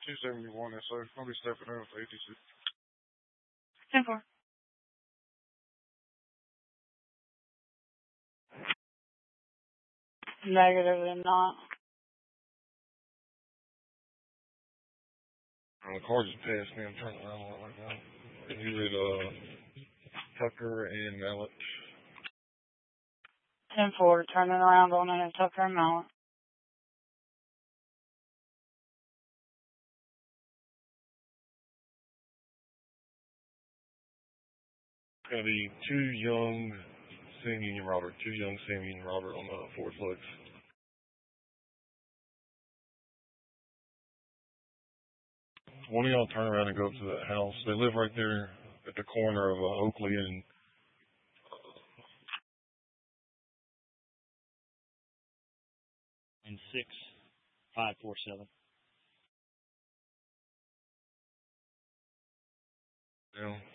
271, so I'll be stepping in with 86. 10-4. Negative, they're not. The car just passed me. I'm turning around on it right now. And you read Tucker and Mallet. 10-4, turning around on it at Tucker and Mallet. Gonna be two young Sam Union Robert on Ford Flex. One of y'all turn around and go up to that house. They live right there at the corner of Oakley and and 6547. Yeah.